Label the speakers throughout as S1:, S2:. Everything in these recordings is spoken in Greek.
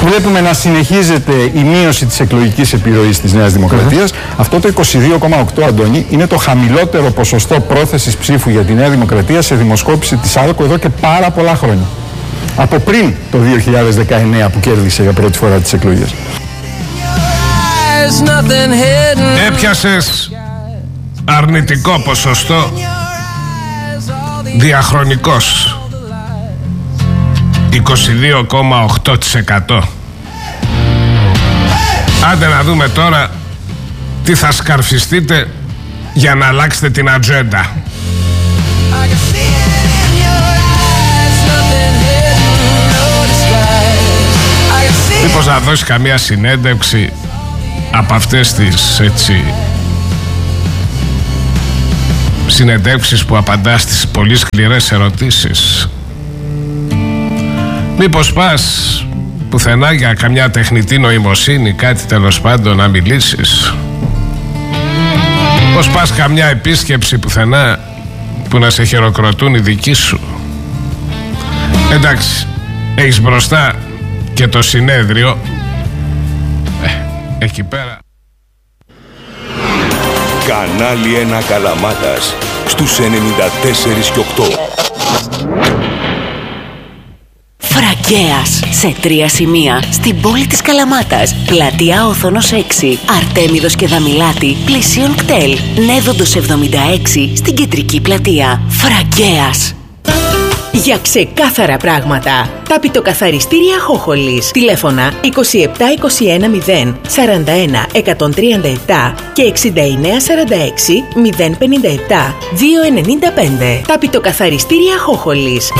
S1: βλέπουμε να συνεχίζεται η μείωση της εκλογικής επιρροής της Νέας Δημοκρατίας. Αυτό το 22,8, Αντώνη, είναι το χαμηλότερο ποσοστό πρόθεσης ψήφου για τη Νέα Δημοκρατία σε δημοσκόπηση της ΑΛΚΟ εδώ και πάρα πολλά χρόνια. Από πριν το 2019 που κέρδισε για πρώτη φορά τις εκλογές.
S2: Έπιασες αρνητικό ποσοστό διαχρονικός 22,8%. Άντε να δούμε τώρα τι θα σκαρφιστείτε για να αλλάξετε την ατζέντα. Μήπως να δώσει καμία συνέντευξη από αυτές τις έτσι συνεντεύξεις που απαντά στις πολύ σκληρές ερωτήσεις. Μήπως πας πουθενά για καμιά τεχνητή νοημοσύνη, κάτι τέλος πάντων να μιλήσεις. Πώς πας καμιά επίσκεψη πουθενά που να σε χειροκροτούν οι δικοί σου. Εντάξει, έχεις μπροστά και το συνέδριο εκεί πέρα.
S3: Κανάλι 1 Καλαμάτας στους 94,8.
S4: Φραγκέας σε 3 σημεία στην πόλη της Καλαμάτας. Πλατεία Όθωνος 6, Αρτέμιδος και Δαμιλάτη, πλησίον κτέλ. Νέδοντος 76 στην κεντρική πλατεία. Φραγκέας. Για ξεκάθαρα πράγματα. Τα πιτοκαθαριστήρια Χόχολης. Τηλέφωνα 27 21 0 41 137 και 69 46 057 295. Τα πιτοκαθαριστήρια Χόχολης.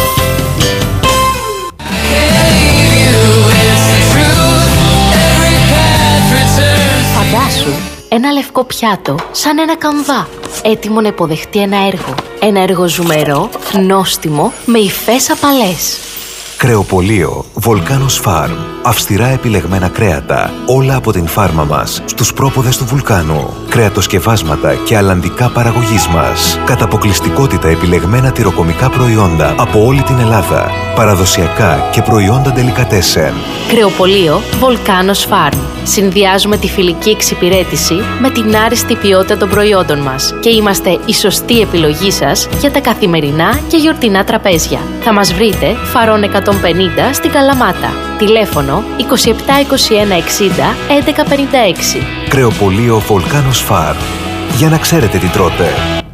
S5: Φαντάσου ένα λευκό πιάτο σαν ένα καμβά, έτοιμο να υποδεχτεί ένα έργο. Ένα έργο ζουμερό, νόστιμο, με υφές απαλές.
S6: Κρεοπωλείο Volcanos Farm. Αυστηρά επιλεγμένα κρέατα, όλα από την φάρμα μας, στους πρόποδες του βουλκάνου. Κρεατοσκευάσματα και αλλαντικά παραγωγής μας. Κατά αποκλειστικότητα επιλεγμένα τυροκομικά προϊόντα από όλη την Ελλάδα. Παραδοσιακά και προϊόντα ντελικατέσεν.
S5: Κρεοπωλείο Volcanos Farm. Συνδυάζουμε τη φιλική εξυπηρέτηση με την άριστη ποιότητα των προϊόντων μας και είμαστε η σωστή επιλογή σας για τα καθημερινά και γιορτινά τραπέζια. Θα μας βρείτε Φαρών 150 στην Καλαμάτα. Τηλέφωνο 27 21 60 11 56.
S6: Κρεοπωλείο Volcanos Farm. Για να ξέρετε τι τρώτε.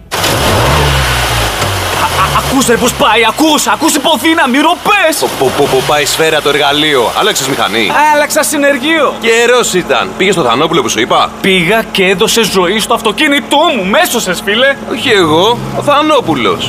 S7: Ακούς ρε πως πάει, ακούς υποδύναμη, ροπές!
S8: Που πάει σφαίρα το εργαλείο. Άλλαξες μηχανή.
S7: Άλλαξα συνεργείο.
S8: Καιρός ήταν. Πήγες στο Θανόπουλο που σου είπα.
S7: Πήγα και έδωσε ζωή στο αυτοκίνητό μου. Μέσωσες φίλε.
S8: Όχι εγώ, ο Θανόπουλος.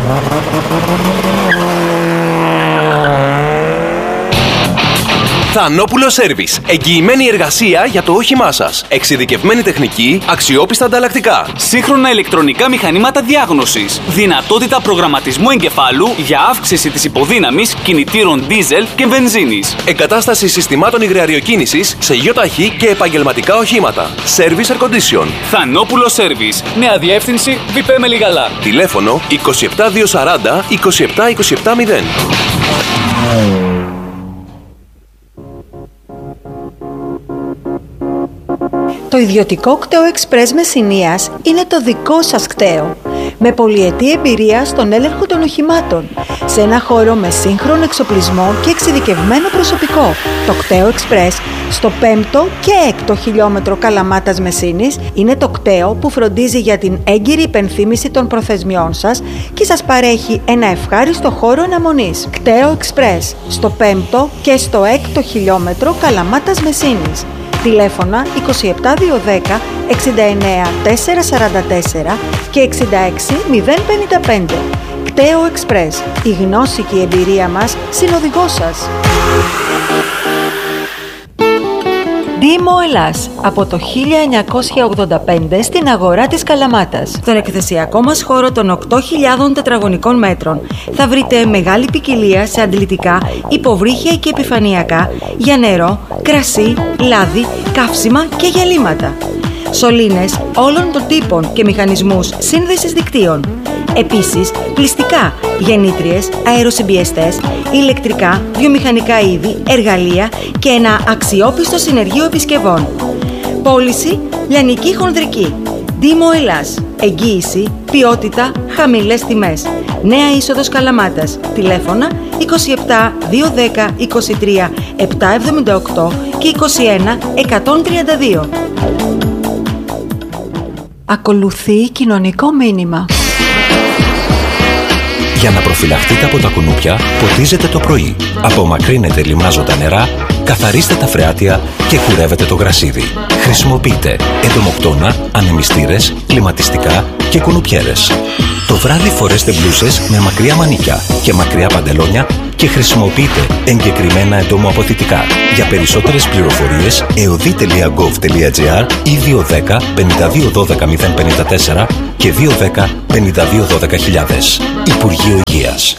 S8: Θανόπουλο Σέρβις. Εγγυημένη εργασία για το όχημά σας. Εξειδικευμένη τεχνική, αξιόπιστα ανταλλακτικά.
S7: Σύγχρονα ηλεκτρονικά μηχανήματα διάγνωσης. Δυνατότητα προγραμματισμού εγκεφάλου για αύξηση της υποδύναμης κινητήρων δίζελ και βενζίνης.
S8: Εγκατάσταση συστημάτων υγραεριοκίνησης σε γιοταχή και επαγγελματικά οχήματα. Service Air Condition.
S7: Θανόπουλο Σέρβις. Νέα διεύθυνση Βιπέ Μελιγαλά.
S8: Τηλέφωνο 27 240 27 27 0.
S9: Το ιδιωτικό κτέο Express Μεσσηνίας είναι το δικό σας κτέο, με πολυετή εμπειρία στον έλεγχο των οχημάτων, σε ένα χώρο με σύγχρονο εξοπλισμό και εξειδικευμένο προσωπικό. Το κτέο Express στο 5ο και 6ο χιλιόμετρο Καλαμάτας Μεσσήνης είναι το κτέο που φροντίζει για την έγκυρη υπενθύμηση των προθεσμιών σας και σας παρέχει ένα ευχάριστο χώρο αναμονής. Κτέο Express στο 5ο και στο 6ο χιλιόμετρο Καλαμάτας Μεσσήνης. Τηλέφωνα 27 210 69 444 και 66 055. Κτέο Express. Η γνώση και η εμπειρία μας συνοδηγός σας. Δήμο Ελλάς, από το 1985 στην αγορά της Καλαμάτας. Στον εκθεσιακό μας χώρο των 8.000 τετραγωνικών μέτρων θα βρείτε μεγάλη ποικιλία σε αντλητικά, υποβρύχια και επιφανειακά για νερό, κρασί, λάδι, καύσιμα και γυαλίματα. Σωλήνες όλων των τύπων και μηχανισμούς σύνδεσης δικτύων. Επίσης, πλυστικά, γεννήτριες, αεροσυμπιεστές, ηλεκτρικά, βιομηχανικά είδη, εργαλεία και ένα αξιόπιστο συνεργείο επισκευών. Πώληση λιανική χονδρική. Δήμο Ελλάς. Εγγύηση, ποιότητα, χαμηλές τιμές. Νέα είσοδος Καλαμάτας. Τηλέφωνα 27 210 23 778 και 21 132. Ακολουθεί κοινωνικό μήνυμα.
S6: Για να προφυλαχτείτε από τα κουνούπια, ποτίζετε το πρωί. Απομακρύνετε λιμάζοντα νερά, καθαρίστε τα φρεάτια και κουρεύετε το γρασίδι. Χρησιμοποιείτε εντομοκτώνα, ανεμιστήρες, κλιματιστικά και κουνουπιέρες. Το βράδυ φορέστε μπλούσες με μακριά μανίκια και μακριά παντελόνια και χρησιμοποιείτε εγκεκριμένα εντομοαποθητικά. Για περισσότερες πληροφορίες, eodi.gov.gr ή 210 52 12 054 και 210 52 12 000. Υπουργείο Υγείας.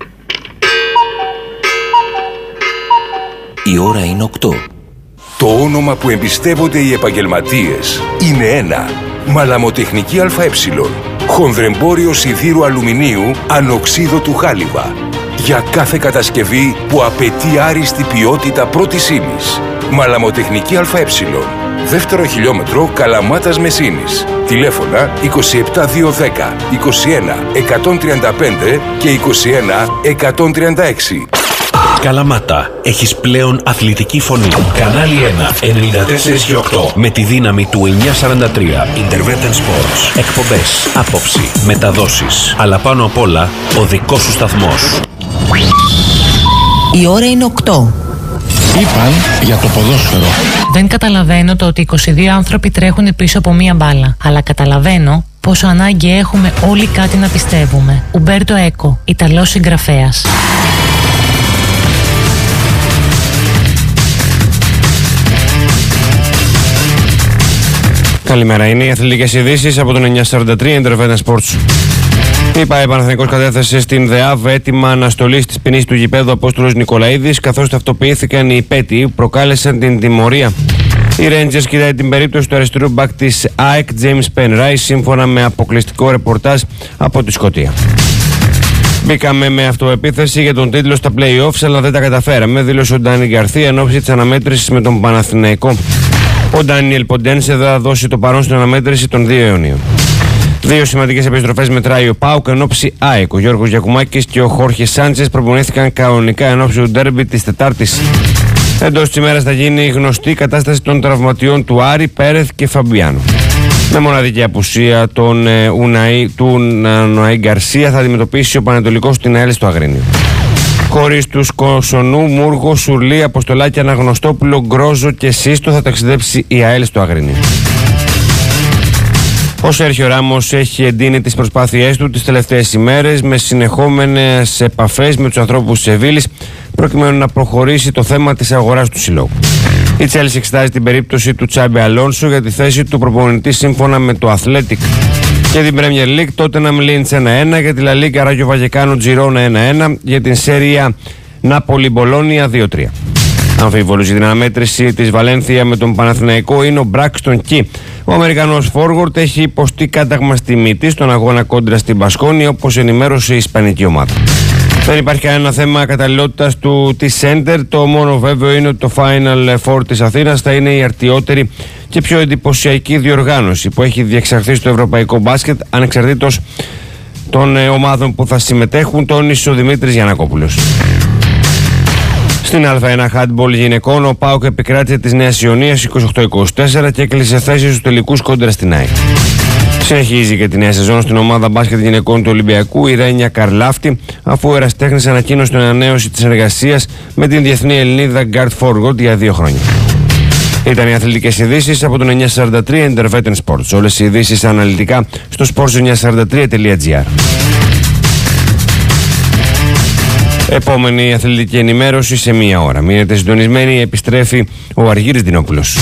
S6: Η ώρα είναι 8.
S3: Το όνομα που εμπιστεύονται οι επαγγελματίες είναι ένα. Μαλαμοτεχνική ΑΕ. Χονδρεμπόριο σιδήρου αλουμινίου ανοξίδωτου χάλιβα. Για κάθε κατασκευή που απαιτεί άριστη ποιότητα πρώτης ύλης. Μαλαμοτεχνική ΑΕ. Δεύτερο χιλιόμετρο Καλαμάτας Μεσίνης. Τηλέφωνα 27210 21 135 και 21 136.
S6: Καλαμάτα, έχεις πλέον αθλητική φωνή. Κανάλι 1, 94 και 8. Με τη δύναμη του 943. Intervention Sports. Εκπομπές, άποψη, μεταδόσεις. Αλλά πάνω απ' όλα, ο δικός σου σταθμός.
S10: Η ώρα είναι 8.
S11: Είπαν για το ποδόσφαιρο.
S10: Δεν καταλαβαίνω το ότι 22 άνθρωποι τρέχουν πίσω από μία μπάλα. Αλλά καταλαβαίνω πόσο ανάγκη έχουμε όλοι κάτι να πιστεύουμε. Ουμπέρτο Έκο, Ιταλός συγγραφέας.
S12: Καλημέρα, είναι οι αθλητικές ειδήσεις από τον 943 Intervention Sports. Η ΠΑΕ Παναθηναϊκός κατέθεσε στην ΔΕΑΒ έτοιμα αναστολής της ποινής του γηπέδου Απόστολος Νικολαίδης, καθώς ταυτοποιήθηκαν οι υπέτειοι που προκάλεσαν την τιμωρία. Οι Rangers κοιτάει την περίπτωση του αριστερού μπακ της ΑΕΚ James Penrice, σύμφωνα με αποκλειστικό ρεπορτάζ από τη Σκωτία. Μπήκαμε με αυτοεπίθεση για τον τίτλο στα play-offs, αλλά δεν τα καταφέραμε, δήλωσε ο Ντάνι Γκαρθία εν ώψη της αναμέτρησης με τον Παναθηναϊκό. Ο Ντάνιελ Ποντένσε θα δώσει το παρόν στην αναμέτρηση των 2 Ιουνίου. 2 σημαντικές επιστροφές μετράει ο ΠΑΟΚ εν όψη ΑΕΚ. Ο Γιώργος Γιακουμάκης και ο Χόρχε Σάντσες προπονήθηκαν κανονικά εν όψη του ντέρμπι της Τετάρτης. Εντός της ημέρας θα γίνει γνωστή η κατάσταση των τραυματιών του Άρη, Πέρεθ και Φαμπιάνο. Με μοναδική απουσία του Ναΐ Γκαρσία θα αντιμετωπίσει ο Πανετολικός την ΑΕΛ στο Αγρίνιο. Χωρίς τους Κοσονού, Μούργο, Σουρλή, Αποστολάκη, Αναγνωστόπουλο, Γκρόζο και Σύστο θα ταξιδέψει η ΑΕΛ στο Αγρίνιο. Ο Σέρχιο Ράμος έχει εντείνει τις προσπάθειές του τις τελευταίες ημέρες με συνεχόμενες επαφές με τους ανθρώπους της Σεβίλης προκειμένου να προχωρήσει το θέμα της αγοράς του συλλόγου. Η Τσέλσι εξετάζει την περίπτωση του Τσάμπι Αλόνσο για τη θέση του προπονητή σύμφωνα με το Athletic. Για την Premier League, τότε να Λίντς 1-1, για τη La Liga Ράγιο Βαγεκάνο Τζιρόνα 1-1, για την Σέρια Νάπολη Μπολόνια 2-3. Αμφίβολος για την αναμέτρηση της Βαλένθια με τον Παναθηναϊκό είναι ο Μπράκστον Κι. Ο Αμερικανός Φόργορτ έχει υποστεί κάταγμα στη μύτη στον αγώνα κόντρα στην Μπασκόνη, όπως ενημέρωσε η Ισπανική ομάδα. Δεν υπάρχει κανένα θέμα καταλληλότητας του T-Center. Το μόνο βέβαιο είναι ότι το Final Four της Αθήνας θα είναι η αρτιότερη και πιο εντυπωσιακή διοργάνωση που έχει διεξαχθεί στο ευρωπαϊκό μπάσκετ, ανεξαρτήτως των ομάδων που θα συμμετέχουν, τόνισε ο Δημήτρης Γιαννακόπουλος. Στην Α1 Handball γυναικών, ο ΠΑΟΚ επικράτησε της Νέας Ιωνίας 28-24 και έκλεισε θέση στους τελικούς κόντρα στην ΑΕΚ. Συνεχίζει και τη νέα σεζόν στην ομάδα μπάσκετ γυναικών του Ολυμπιακού η Ρένια Καρλάφτη, αφού ο εραστέχνης ανακοίνωσε την ανανέωση της συνεργασίας με την διεθνή Ελληνίδα Guard Forward για 2 χρόνια. Ήταν οι αθλητικές ειδήσεις από τον 943 Intervention Sports. Όλες οι ειδήσεις αναλυτικά στο sports943.gr. Επόμενη αθλητική ενημέρωση σε 1 ώρα. Μείνετε συντονισμένοι, επιστρέφει ο Αργύρης Δινόπουλος.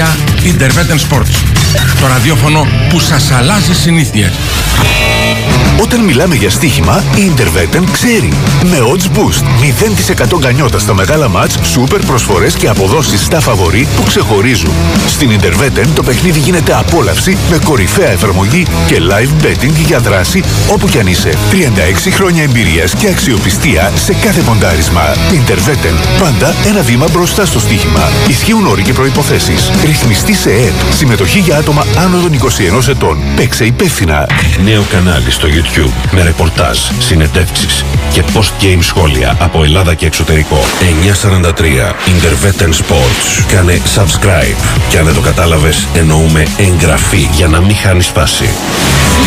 S11: 943 Intervention Sports. Το ραδιόφωνο που σας αλλάζει συνήθειες.
S13: Όταν μιλάμε για στοίχημα, η Interveten ξέρει. Με odds boost, 0% γκανιότα στα μεγάλα μάτς, σούπερ προσφορές και αποδόσεις στα φαβορί που ξεχωρίζουν. Στην Interveten το παιχνίδι γίνεται απόλαυση με κορυφαία εφαρμογή και live betting για δράση όπου κι αν είσαι. 36 χρόνια εμπειρίας και αξιοπιστία σε κάθε ποντάρισμα. Interveten, πάντα ένα βήμα μπροστά στο στοίχημα. Ισχύουν όροι και προϋποθέσεις. Ρυθμιστή σε ΕΕΠ. Συμμετοχή για άτομα άνω των 21 ετών. Παίξε υπεύθυνα.
S14: Νέο κανάλι στο YouTube με ρεπορτάζ, συνεντεύξεις και post-game σχόλια από Ελλάδα και εξωτερικό. 943 Interveten Sports. Κάνε subscribe. Και αν δεν το κατάλαβες, εννοούμε εγγραφή για να μην χάνεις φάση.